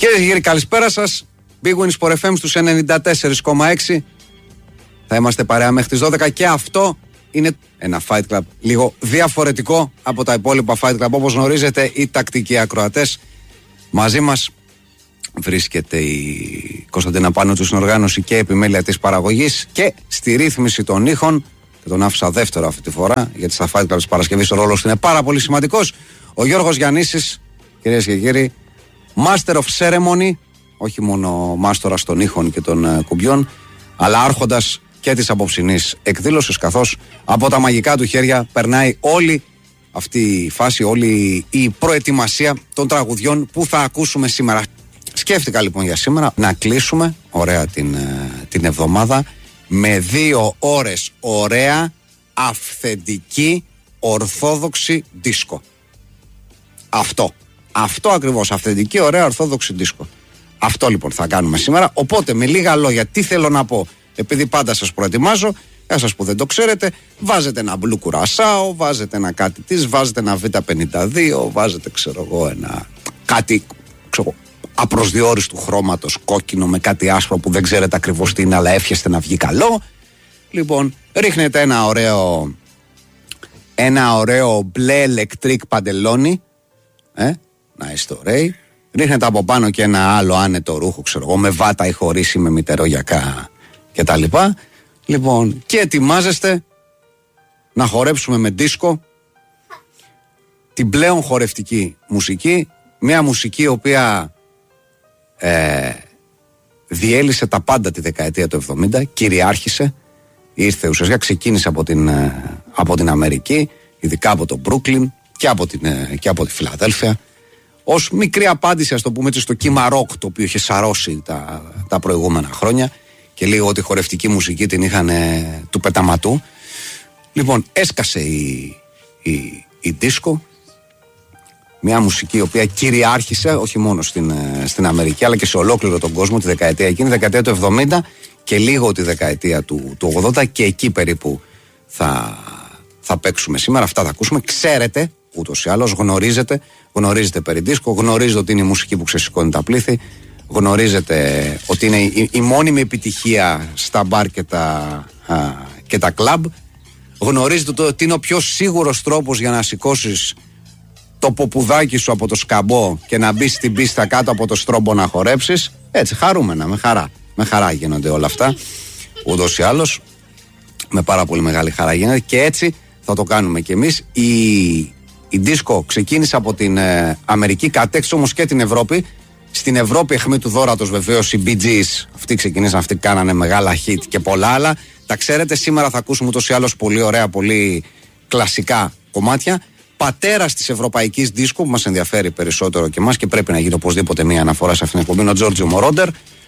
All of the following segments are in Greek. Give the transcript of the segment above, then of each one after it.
Κυρίες και κύριοι, καλησπέρα σας. Big Win Sport FM στους 94,6. Θα είμαστε παρέα μέχρι τις 12 και αυτό είναι ένα Fight Club λίγο διαφορετικό από τα υπόλοιπα Fight Club. Όπως γνωρίζετε, οι τακτικοί ακροατές, μαζί μας βρίσκεται η Κωνσταντίνα Πάνωτσου στην οργάνωση και επιμέλεια της παραγωγής και στη ρύθμιση των ήχων. Και τον άφησα δεύτερο αυτή τη φορά, γιατί στα Fight Club της Παρασκευής ο ρόλος είναι πάρα πολύ σημαντικός. Ο Γιώργος Γιαννίσης, κυρίες και κύριοι, Master of Ceremony, όχι μόνο μάστορας των ήχων και των κουμπιών, αλλά άρχοντας και της απόψινής εκδήλωσης, καθώς από τα μαγικά του χέρια περνάει όλη αυτή η φάση, όλη η προετοιμασία των τραγουδιών που θα ακούσουμε σήμερα. Σκέφτηκα λοιπόν για σήμερα να κλείσουμε ωραία την εβδομάδα με 2 ώρες ωραία, αυθεντική, ορθόδοξη δίσκο. Αυτό ακριβώς, αυθεντική, ωραία, ορθόδοξη δίσκο. Αυτό λοιπόν θα κάνουμε σήμερα. Οπότε με λίγα λόγια, τι θέλω να πω, επειδή πάντα σας προετοιμάζω, για σας που δεν το ξέρετε, βάζετε ένα μπλου κουρασάο, βάζετε ένα κάτι της, βάζετε ένα Β52, βάζετε ένα κάτι απροσδιόριστου χρώματος κόκκινο με κάτι άσπρο που δεν ξέρετε ακριβώς τι είναι, αλλά εύχεστε να βγει καλό. Λοιπόν, ρίχνετε ένα ωραίο μπλε electric παντελόνι, να είστε ωραίοι. Ρίχνετε από πάνω και ένα άλλο άνετο ρούχο, με βάτα ή χωρίς ή με μητερόγιακά κτλ. Λοιπόν, και ετοιμάζεστε να χορέψουμε με δίσκο την πλέον χορευτική μουσική. Μια μουσική η οποία διέλυσε τα πάντα τη δεκαετία του 70, κυριάρχησε, ήρθε ουσιαστικά, ξεκίνησε από την Αμερική, ειδικά από το Μπρούκλιν και από τη Φιλαδέλφια, ως μικρή απάντηση, ας το πούμε έτσι, στο κύμα ροκ το οποίο είχε σαρώσει τα προηγούμενα χρόνια και λίγο ότι η χορευτική μουσική την είχαν του πεταματού. Λοιπόν, έσκασε η δίσκο, μια μουσική η οποία κυριάρχησε όχι μόνο στην Αμερική αλλά και σε ολόκληρο τον κόσμο τη δεκαετία εκείνη, τη δεκαετία του 70 και λίγο τη δεκαετία του 80, και εκεί περίπου θα παίξουμε σήμερα. Αυτά θα ακούσουμε. Ξέρετε ούτως ή άλλως, γνωρίζετε περί δίσκο, γνωρίζετε ότι είναι η μουσική που ξεσηκώνει τα πλήθη, γνωρίζετε ότι είναι η μόνιμη επιτυχία στα μπαρ και τα κλαμπ, γνωρίζετε ότι είναι ο πιο σίγουρος τρόπος για να σηκώσεις το ποπουδάκι σου από το σκαμπό και να μπεις στην πίστα κάτω από το στρόμπο να χορέψεις. Έτσι, χαρούμενα, με χαρά γίνονται όλα αυτά, ούτως ή άλλως, με πάρα πολύ μεγάλη χαρά γίνεται, και έτσι θα το κάνουμε κι εμείς. Η δίσκο ξεκίνησε από την Αμερική, κατέξυσε όμως και την Ευρώπη. Στην Ευρώπη, αιχμή του δώρατος βεβαίως, οι Bee Gees, αυτοί ξεκινήσαν, αυτοί κάνανε μεγάλα hit και πολλά άλλα. Τα ξέρετε, σήμερα θα ακούσουμε ούτως ή άλλως πολύ ωραία, πολύ κλασικά κομμάτια. Πατέρας της ευρωπαϊκής δίσκο, που μας ενδιαφέρει περισσότερο και εμάς και πρέπει να γίνει οπωσδήποτε μια αναφορά σε αυτήν την εκπομπή, είναι ο Τζόρτζιο Μορόντερ.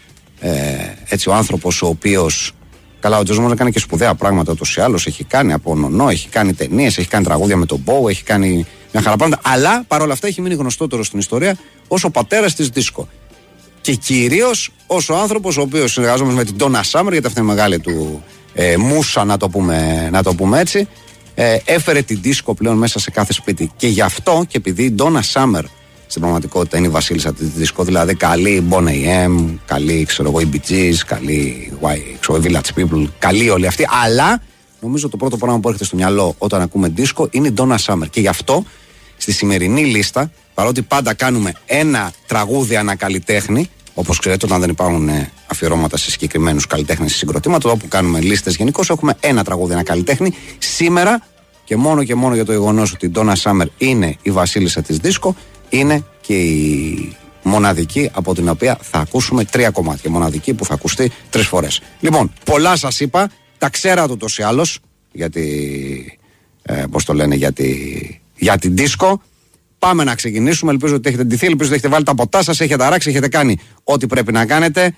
Έτσι, ο άνθρωπος ο οποίος. Καλά, ο Τζόρτζιο Μορόντερ έκανε και σπουδαία πράγματα ούτως ή άλλως. Έχει κάνει από νονό, έχει κάνει ταινίες, έχει κάνει τραγούδια με τον Μπόου, έχει κάνει μια χαρά πράγματα. Αλλά παρόλα αυτά έχει μείνει γνωστότερο στην ιστορία ως ο πατέρας της δίσκο. Και κυρίως ως ο άνθρωπος ο οποίος συνεργαζόμενος με την Donna Summer, γιατί αυτή είναι μεγάλη του μούσα, να το πούμε έτσι, έφερε την δίσκο πλέον μέσα σε κάθε σπίτι. Και γι' αυτό, και επειδή η Donna Summer στην πραγματικότητα είναι η βασίλισσα της δίσκο, δηλαδή καλή Boney M, καλή οι Bee Gees, καλή Village People, καλή όλοι αυτοί, αλλά νομίζω το πρώτο πράγμα που έρχεται στο μυαλό όταν ακούμε δίσκο είναι η Donna Summer. Και γι' αυτό στη σημερινή λίστα, παρότι πάντα κάνουμε ένα τραγούδι ανά καλλιτέχνη, όπως ξέρετε, όταν δεν υπάρχουν αφιερώματα σε συγκεκριμένους καλλιτέχνες ή συγκροτήματα, όπου κάνουμε λίστες γενικώς, έχουμε ένα τραγούδι ανά καλλιτέχνη. Σήμερα, και μόνο για το γεγονός ότι η Donna Summer είναι η βασίλισσα της δίσκο, είναι και η μοναδική από την οποία θα ακούσουμε 3 κομμάτια. Μοναδική που θα ακουστεί 3 φορές. Λοιπόν, πολλά σας είπα, τα ξέρατε ούτως ή άλλως, γιατί, πώς το λένε, για την δίσκο. Πάμε να ξεκινήσουμε. Ελπίζω ότι έχετε ντυθεί, ελπίζω ότι έχετε βάλει τα ποτά σας, έχετε αράξει, έχετε κάνει ό,τι πρέπει να κάνετε.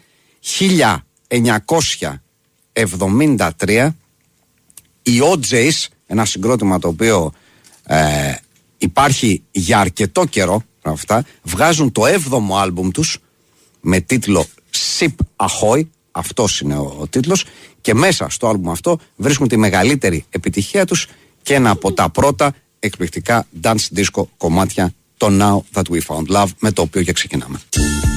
1973 οι OJs, ένα συγκρότημα το οποίο υπάρχει για αρκετό καιρό, αυτά, βγάζουν το 7ο άλμπουμ τους με τίτλο Ship Ahoy. Αυτός είναι ο τίτλος, και μέσα στο άλμπουμ αυτό βρίσκουν τη μεγαλύτερη επιτυχία τους και ένα από τα πρώτα εκπληκτικά dance disco κομμάτια, το Now That We Found Love, με το οποίο και ξεκινάμε.